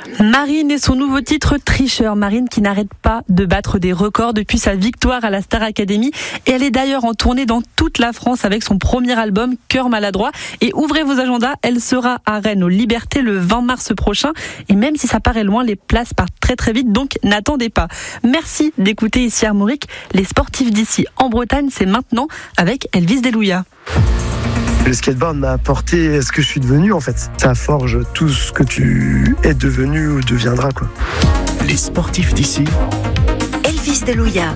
Marine et son nouveau titre Tricheur. Marine qui n'arrête pas de battre des records depuis sa victoire à la Star Academy. Et elle est d'ailleurs en tournée dans toute la France avec son premier album Cœur maladroit. Et ouvrez vos agendas, elle sera à Rennes aux Libertés le 20 mars prochain. Et même si ça paraît loin, les places partent très très vite, donc n'attendez pas. Merci d'écouter ici Armorique. Les sportifs d'ici en Bretagne, c'est maintenant avec Elvis Delouia. Le skateboard m'a apporté ce que je suis devenu en fait. Ça forge tout ce que tu es devenu ou deviendras quoi. Les sportifs d'ici. Elvis Delouia.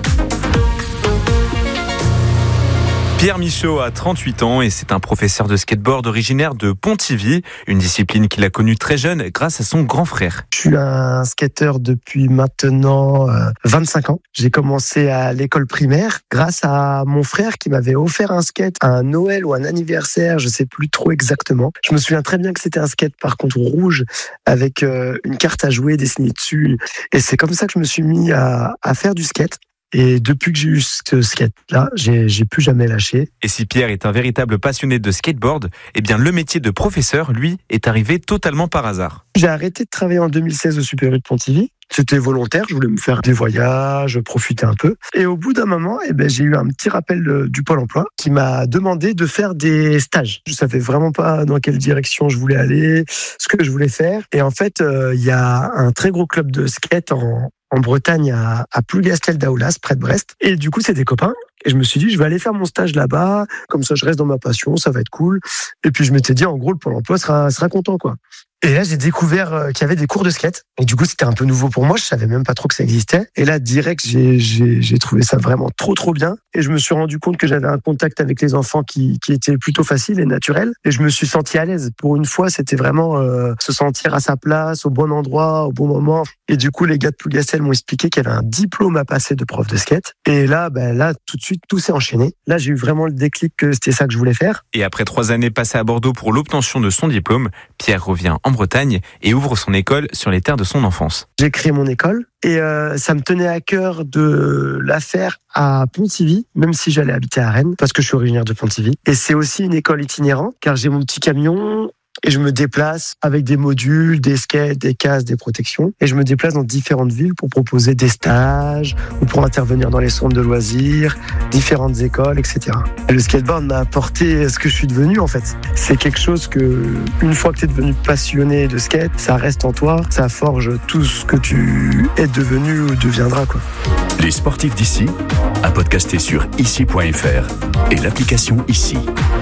Pierre Michaud a 38 ans et c'est un professeur de skateboard originaire de Pontivy, une discipline qu'il a connue très jeune grâce à son grand frère. Je suis un skateur depuis maintenant 25 ans. J'ai commencé à l'école primaire grâce à mon frère qui m'avait offert un skate à un Noël ou un anniversaire, je sais plus trop exactement. Je me souviens très bien que c'était un skate par contre rouge avec une carte à jouer dessinée dessus. Et c'est comme ça que je me suis mis à faire du skate. Et depuis que j'ai eu ce skate-là, j'ai plus jamais lâché. Et si Pierre est un véritable passionné de skateboard, eh bien le métier de professeur, lui, est arrivé totalement par hasard. J'ai arrêté de travailler en 2016 au Super U de Pontivy. C'était volontaire, je voulais me faire des voyages, profiter un peu. Et au bout d'un moment, j'ai eu un petit rappel du Pôle emploi qui m'a demandé de faire des stages. Je savais vraiment pas dans quelle direction je voulais aller, ce que je voulais faire. Et en fait, il y a un très gros club de skate en Bretagne, à Plougastel-Daoulas, près de Brest. Et du coup, c'est des copains. Et je me suis dit, je vais aller faire mon stage là-bas. Comme ça, je reste dans ma passion, ça va être cool. Et puis, je m'étais dit, en gros, le Pôle emploi sera content, quoi. Et là, j'ai découvert qu'il y avait des cours de skate. Et du coup, c'était un peu nouveau pour moi. Je savais même pas trop que ça existait. Et là, direct, j'ai trouvé ça vraiment trop bien. Et je me suis rendu compte que j'avais un contact avec les enfants qui était plutôt facile et naturel. Et je me suis senti à l'aise. Pour une fois, c'était vraiment se sentir à sa place, au bon endroit, au bon moment. Et du coup, les gars de Plougastel m'ont expliqué qu'il y avait un diplôme à passer de prof de skate. Et là, tout de suite, tout s'est enchaîné. Là, j'ai eu vraiment le déclic que c'était ça que je voulais faire. Et après 3 années passées à Bordeaux pour l'obtention de son diplôme, Pierre revient en Bretagne et ouvre son école sur les terres de son enfance. J'ai créé mon école et ça me tenait à cœur de la faire à Pontivy, même si j'allais habiter à Rennes, parce que je suis originaire de Pontivy. Et c'est aussi une école itinérante, car j'ai mon petit camion et je me déplace avec des modules, des skates, des casques, des protections. Et je me déplace dans différentes villes pour proposer des stages ou pour intervenir dans les centres de loisirs, différentes écoles, etc. Et le skateboard m'a apporté ce que je suis devenu en fait. C'est quelque chose que, une fois que tu es devenu passionné de skate, ça reste en toi, ça forge tout ce que tu es devenu ou deviendras, quoi. Les sportifs d'ici, à podcaster sur ici.fr et l'application Ici.